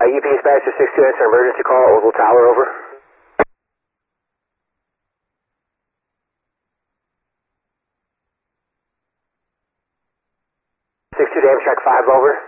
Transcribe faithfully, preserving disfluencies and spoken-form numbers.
Uh, U P S Badger six two, answer emergency call, Oval Tower, over. six two to Amtrak five, over.